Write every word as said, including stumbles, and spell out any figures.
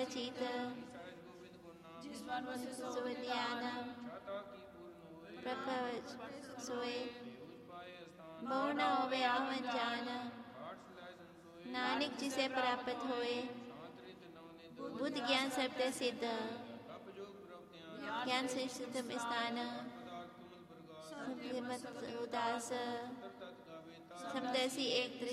ਰਚੀਤ ਜਿਸ ਮਨ ਵਸੇ ਸੋ ਸੁਵਿਧਿਆਨ ਪ੍ਰਭਵ ਸੋਏ ਬਹੁ ਨ ਹੋਵੇ ਆਵਨ ਜਾਨ ਨਾਨਕ ਜਿਸੇ ਪ੍ਰਾਪਤ ਹੋਏ ਬੁੱਧ ਗਿਆਨ ਸਭ ਤੇ ਸਿੱਧ ਗਿਆਨ ਸਿੱਧ ਸਥਾਨ ਮਤ ਉਦਾਸ ਸਮਦੈਸੀ ਏਕ